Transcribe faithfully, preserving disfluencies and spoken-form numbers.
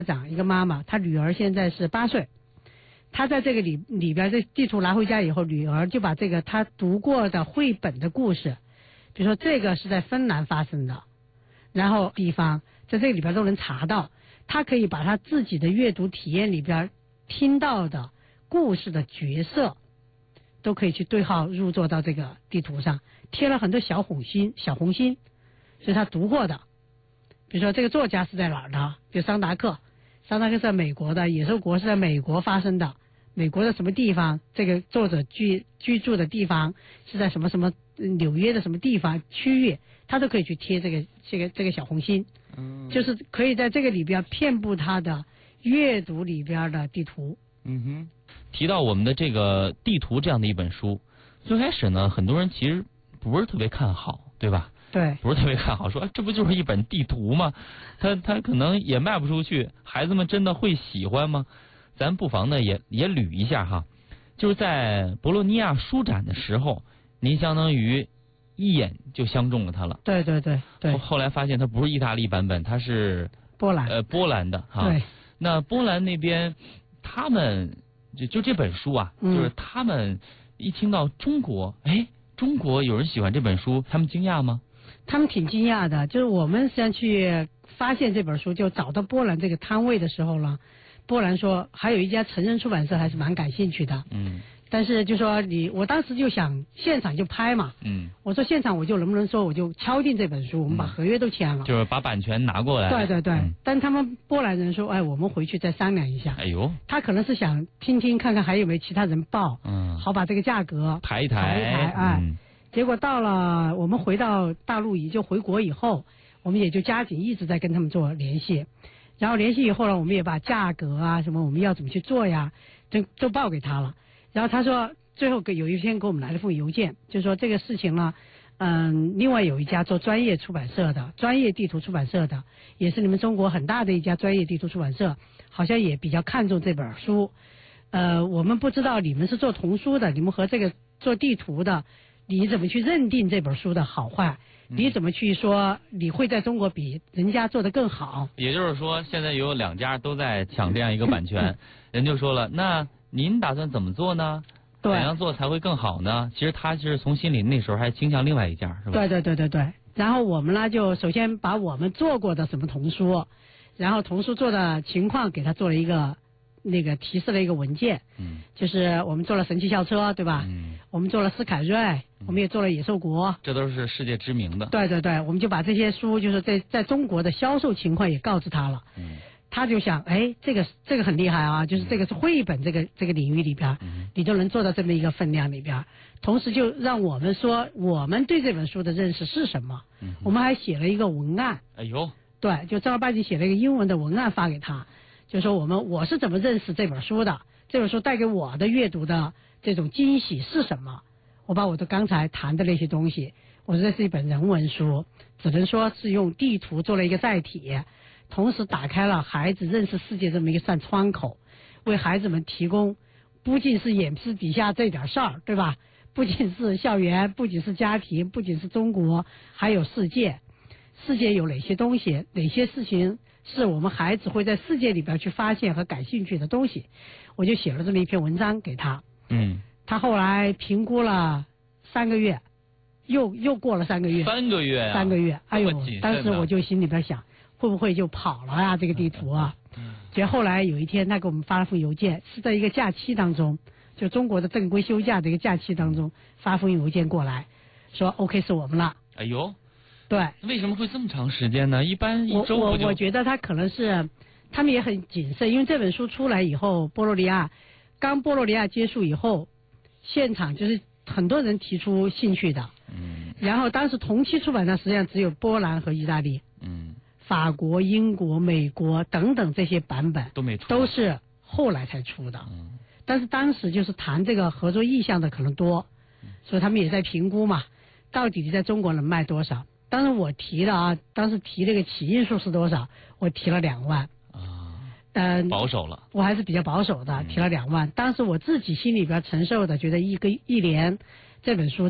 长一个妈妈，她女儿现在是八岁，她在这个里里边这地图拿回家以后，女儿就把这个她读过的绘本的故事，比如说这个是在芬兰发生的，然后地方在这个里边都能查到，她可以把她自己的阅读体验里边听到的故事的角色，都可以去对号入座到这个地图上，贴了很多小红心，小红心是她读过的。比如说这个作家是在哪儿的？比如桑达克，桑达克是在美国的，野兽国是在美国发生的，美国的什么地方？这个作者居居住的地方是在什么什么纽约的什么地方区域，他都可以去贴这个这个这个小红心，嗯，就是可以在这个里边遍布他的阅读里边的地图。 嗯哼，提到我们的这个地图这样的一本书，最开始呢，很多人其实不是特别看好，对吧？ 对， 不是特别看好，说这不就是一本地图吗？他他可能也卖不出去，孩子们真的会喜欢吗？咱不妨呢也也捋一下哈，就是在博洛尼亚书展的时候，您相当于一眼就相中了它了。 对对对对。 后后来发现它不是意大利版本，它是波兰呃波兰的哈。 对。 那波兰那边他们就就这本书啊，嗯、就是他们一听到中国，哎，中国有人喜欢这本书，他们惊讶吗？ 他们挺惊讶的，就是我们实际上去发现这本书，就找到波兰这个摊位的时候呢，波兰说还有一家成人出版社还是蛮感兴趣的，嗯，但是就说你，我当时就想现场就拍嘛，嗯，我说现场我就能不能说我就敲定这本书，我们把合约都签了， 就是把版权拿过来， 对对对， 嗯、 但他们波兰人说，哎，我们回去再商量一下， 哎呦， 他可能是想听听看看还有没有其他人报，嗯，好把这个价格抬一抬， 抬一抬，哎。 嗯， 结果到了我们回到大陆，也就回国以后，我们也就加紧一直在跟他们做联系，然后联系以后呢，我们也把价格啊什么我们要怎么去做呀，都都报给他了。然后他说，最后给有一天给我们来了封邮件，就说这个事情呢，嗯，另外有一家做专业出版社的，专业地图出版社的，也是你们中国很大的一家专业地图出版社，好像也比较看重这本书。呃，我们不知道你们是做童书的，你们和这个做地图的。你怎么去认定这本书的好坏？你怎么去说你会在中国比人家做得更好？ 也就是说，现在有两家都在抢这样一个版权，人就说了，那您打算怎么做呢？ 对， 怎样做才会更好呢？其实他是从心里那时候还倾向另外一家，是吧？ 对对对对对。然后我们呢，就首先把我们做过的什么童书，然后童书做的情况给他做了一个。那个提示了一个文件，嗯，就是我们做了神奇校车，对吧？嗯，我们做了斯凯瑞，嗯、我们也做了野兽国， 这都是世界知名的。 对对对，我们就把这些书，就是在在中国的销售情况也告知他了。嗯，他就想，哎，这个这个很厉害啊，就是这个是绘本这个这个领域里边，嗯、你就能做到这么一个分量里边，同时就让我们说我们对这本书的认识是什么，嗯、我们还写了一个文案。 哎呦， 对，就正儿八经写了一个英文的文案发给他。就说我们我是怎么认识这本书的，这本书带给我的阅读的这种惊喜是什么？我把我的刚才谈的那些东西，我说这是一本人文书，只能说是用地图做了一个载体，同时打开了孩子认识世界这么一扇窗口，为孩子们提供不仅是眼皮底下这点事儿，对吧？不仅是校园，不仅是家庭，不仅是中国，还有世界。世界有哪些东西？哪些事情？是我们孩子会在世界里边去发现和感兴趣的东西，我就写了这么一篇文章给他。嗯，他后来评估了三个月，又又过了三个月。 三个月啊！ 三个月，哎呦！当时我就心里边想，会不会就跑了啊？这个地图啊！嗯。结果后来有一天，他给我们发了封邮件，是在一个假期当中，就中国的正规休假的一个假期当中，发封邮件过来，说 OK 是我们了。 哎呦！ 对， 为什么会这么长时间呢？一般一周我我我觉得他可能是，他们也很谨慎，因为这本书出来以后，波罗的亚刚波罗的亚结束以后，现场就是很多人提出兴趣的，嗯，然后当时同期出版的实际上只有波兰和意大利，嗯，法国、英国、美国等等这些版本都没出， 都是后来才出的，嗯，但是当时就是谈这个合作意向的可能多，所以他们也在评估嘛，到底你在中国能卖多少？当时我提的啊，当时提这个起印数是多少？我提了两万。啊。嗯。 保守了。 我还是比较保守的，提了两万。当时我自己心里边承受的，觉得一个一年这本书